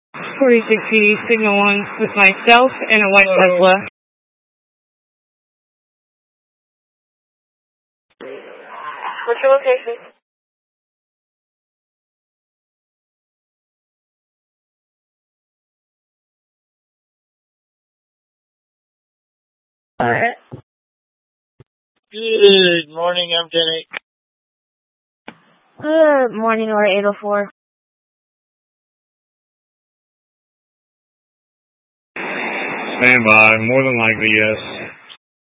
46 PD, signal 1 with myself and a white Tesla. What's your location? Alright. Good morning, I'm 10-8. Good morning, or 804. Stand by, more than likely, yes.